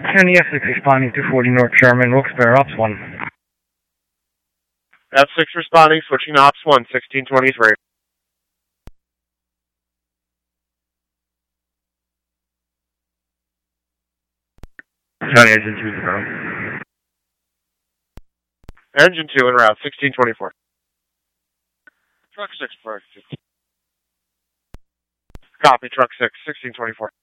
County F6 responding to 40 North Sherman, Wilkes-Barre, Ops 1. F6 responding, switching to Ops 1, 1623. County Engine 2-0. Engine 2 en route, 1624. Truck 6, first. Copy, Truck 6, 1624.